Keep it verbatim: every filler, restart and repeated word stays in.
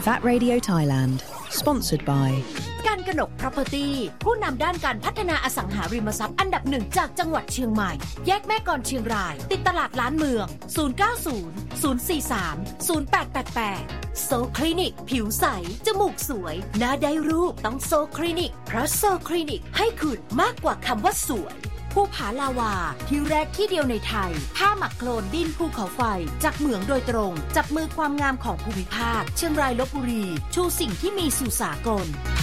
V A T Radio Thailand Sponsored by การกนก Property ผู้นำด้านการพัฒนาอสังหาริมทรัพย์อันดับหนึ่งจากจังหวัดเชียงใหม่แยกแม่กลเชียงรายติดตลาดล้านเมืองศูนย์ เก้า ศูนย์ ศูนย์ สี่ สาม ศูนย์ แปด แปด แปดโซคลินิกผิวใสจมูกสวยหน้าได้รูปต้องโซคลินิกเพราะโซคลินิกให้คุณมากกว่าคำว่าสวยภูผาลาวาที่แรกที่เดียวในไทยผ้าหมักโคลนดินภูเขาไฟจากเหมืองโดยตรงจับมือความงามของภูมิภาคเชียงรายลพบุรีชูสิ่งที่มีสู่สากล